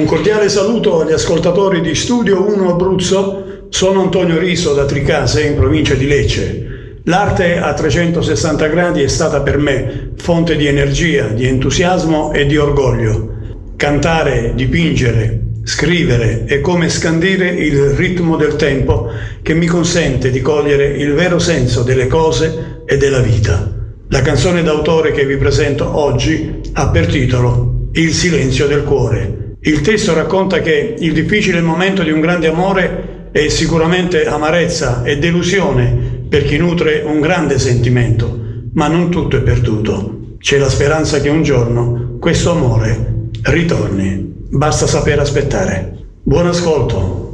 cordiale saluto agli ascoltatori di Studio 1 Abruzzo. Sono Antonio Riso da Tricase, in provincia di Lecce. L'arte a 360 gradi è stata per me fonte di energia, di entusiasmo e di orgoglio. Cantare, dipingere, scrivere è come scandire il ritmo del tempo che mi consente di cogliere il vero senso delle cose e della vita. La canzone d'autore che vi presento oggi ha per titolo Il silenzio del cuore. Il testo racconta che il difficile momento di un grande amore è sicuramente amarezza e delusione per chi nutre un grande sentimento, ma non tutto è perduto. C'è la speranza che un giorno questo amore ritorni. Basta saper aspettare. Buon ascolto.